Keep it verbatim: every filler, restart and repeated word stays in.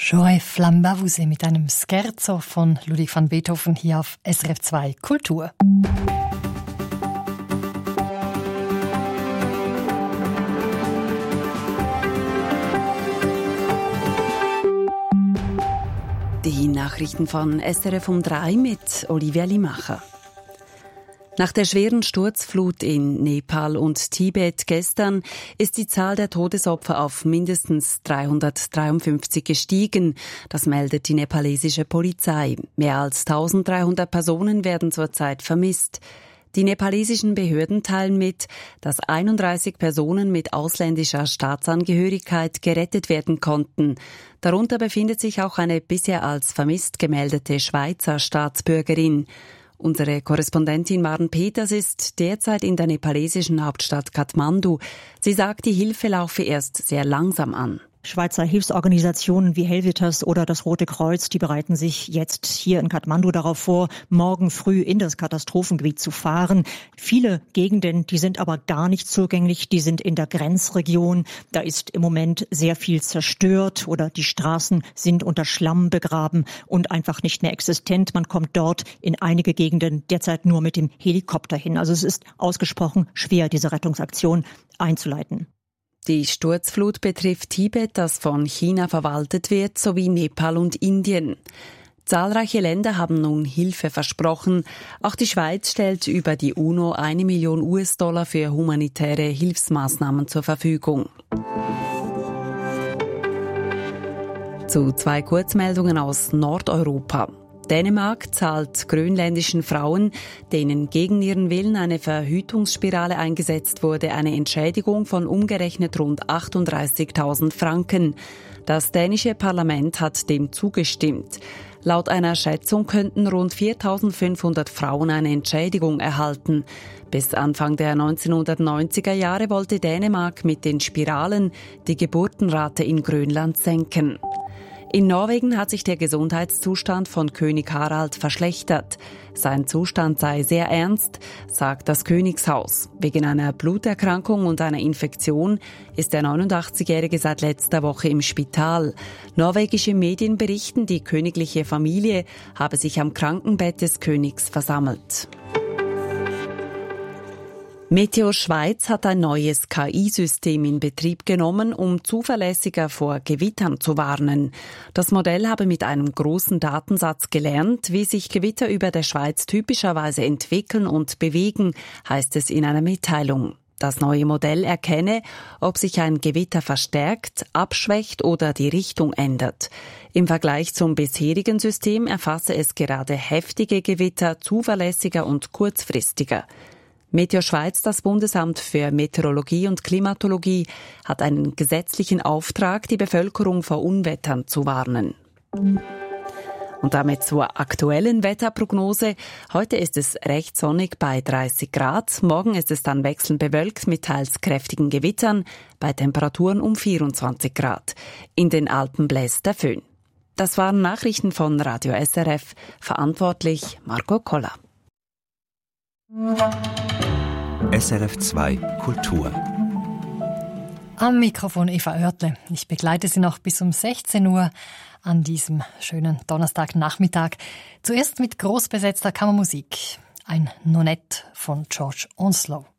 Joy Flambavuse mit einem Scherzo von Ludwig van Beethoven hier auf S R F zwei Kultur. Die Nachrichten von S R F um drei mit Olivia Limacher. Nach der schweren Sturzflut in Nepal und Tibet gestern ist die Zahl der Todesopfer auf mindestens dreihundertdreiundfünfzig gestiegen. Das meldet die nepalesische Polizei. Mehr als eintausenddreihundert Personen werden zurzeit vermisst. Die nepalesischen Behörden teilen mit, dass einunddreißig Personen mit ausländischer Staatsangehörigkeit gerettet werden konnten. Darunter befindet sich auch eine bisher als vermisst gemeldete Schweizer Staatsbürgerin. Unsere Korrespondentin Maren Peters ist derzeit in der nepalesischen Hauptstadt Kathmandu. Sie sagt, die Hilfe laufe erst sehr langsam an. Schweizer Hilfsorganisationen wie Helvetas oder das Rote Kreuz, die bereiten sich jetzt hier in Kathmandu darauf vor, morgen früh in das Katastrophengebiet zu fahren. Viele Gegenden, die sind aber gar nicht zugänglich, die sind in der Grenzregion. Da ist im Moment sehr viel zerstört oder die Straßen sind unter Schlamm begraben und einfach nicht mehr existent. Man kommt dort in einige Gegenden derzeit nur mit dem Helikopter hin. Also es ist ausgesprochen schwer, diese Rettungsaktion einzuleiten. Die Sturzflut betrifft Tibet, das von China verwaltet wird, sowie Nepal und Indien. Zahlreiche Länder haben nun Hilfe versprochen. Auch die Schweiz stellt über die UNO eine Million U S-Dollar für humanitäre Hilfsmaßnahmen zur Verfügung. Zu zwei Kurzmeldungen aus Nordeuropa. Dänemark zahlt grönländischen Frauen, denen gegen ihren Willen eine Verhütungsspirale eingesetzt wurde, eine Entschädigung von umgerechnet rund achtunddreißigtausend Franken. Das dänische Parlament hat dem zugestimmt. Laut einer Schätzung könnten rund viertausendfünfhundert Frauen eine Entschädigung erhalten. Bis Anfang der neunzehnhundertneunziger Jahre wollte Dänemark mit den Spiralen die Geburtenrate in Grönland senken. In Norwegen hat sich der Gesundheitszustand von König Harald verschlechtert. Sein Zustand sei sehr ernst, sagt das Königshaus. Wegen einer Bluterkrankung und einer Infektion ist der neunundachtzigjährige seit letzter Woche im Spital. Norwegische Medien berichten, die königliche Familie habe sich am Krankenbett des Königs versammelt. Meteor Schweiz hat ein neues K I-System in Betrieb genommen, um zuverlässiger vor Gewittern zu warnen. Das Modell habe mit einem großen Datensatz gelernt, wie sich Gewitter über der Schweiz typischerweise entwickeln und bewegen, heißt es in einer Mitteilung. Das neue Modell erkenne, ob sich ein Gewitter verstärkt, abschwächt oder die Richtung ändert. Im Vergleich zum bisherigen System erfasse es gerade heftige Gewitter zuverlässiger und kurzfristiger. Meteor Schweiz, das Bundesamt für Meteorologie und Klimatologie, hat einen gesetzlichen Auftrag, die Bevölkerung vor Unwettern zu warnen. Und damit zur aktuellen Wetterprognose. Heute ist es recht sonnig bei dreißig Grad. Morgen ist es dann wechselnd bewölkt mit teils kräftigen Gewittern bei Temperaturen um vierundzwanzig Grad. In den Alpen bläst der Föhn. Das waren Nachrichten von Radio S R F. Verantwortlich Marco Koller. S R F zwei Kultur. Am Mikrofon Eva Oertle. Ich begleite Sie noch bis um sechzehn Uhr an diesem schönen Donnerstagnachmittag. Zuerst mit großbesetzter Kammermusik. Ein Nonett von George Onslow.